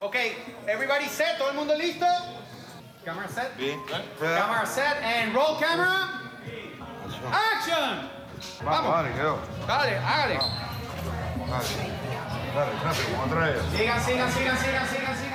Ok, everybody set, todo el mundo listo? Camera set? Bien. Camera set and roll camera. Action! Vamos. Dale, quedó. Dale, hágale. Dale, rápido, otra vez. Sigan.